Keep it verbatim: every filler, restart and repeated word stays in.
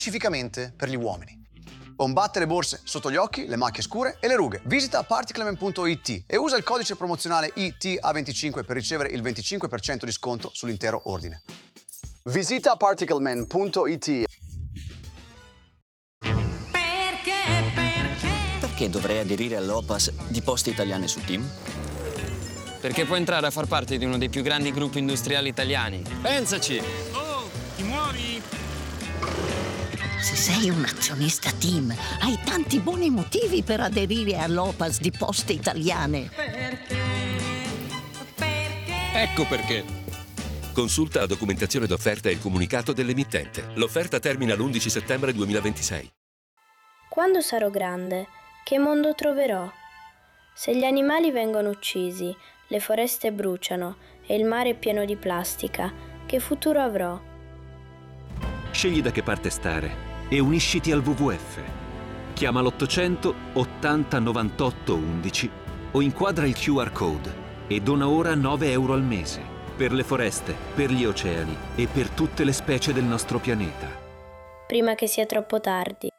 specificamente per gli uomini. Combatte le borse sotto gli occhi, le macchie scure e le rughe. Visita particlement punto it e usa il codice promozionale I T A venticinque per ricevere il venticinque per cento di sconto sull'intero ordine. Visita particlement punto it. Perché dovrei aderire all'O P A S di Poste Italiane su Team? Perché puoi entrare a far parte di uno dei più grandi gruppi industriali italiani. Pensaci! Oh, ti muovi? Se sei un azionista Team, hai tanti buoni motivi per aderire all'O P A S di Poste Italiane. Perché? Perché? Ecco perché. Consulta la documentazione d'offerta e il comunicato dell'emittente. L'offerta termina l'undici settembre duemilaventisei. Quando sarò grande, che mondo troverò? Se gli animali vengono uccisi, le foreste bruciano e il mare è pieno di plastica, che futuro avrò? Scegli da che parte stare e unisciti al W W F. Chiama l'ottocento ottanta novantotto undici o inquadra il Q R code e dona ora nove euro al mese per le foreste, per gli oceani e per tutte le specie del nostro pianeta. Prima che sia troppo tardi.